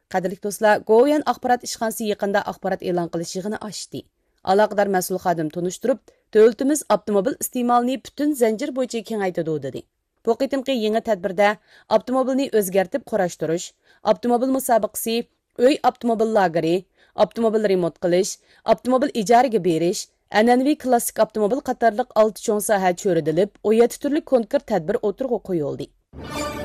Qadirlik do'stlar, Goyan axborot ishxonasi yaqinda axborot e'lon qilish yig'ini ochdi. Aloqador mas'ul xodim tunishtirib, davlatimiz avtomobil iste'molini butun zanjir bo'yicha kengaytirdi dedi. Bu qitimqi yangi tadbirda avtomobilni o'zgartib qarashtirish, avtomobil musobaqasi, uy avtomobil lageri, avtomobil remont qilish, avtomobil ijaraga berish, an'anaviy klassik avtomobil qatorliq 6 cho'ng soha cho'ridilib, 17 turli konkret tadbir o'tirg'i qo'yildi.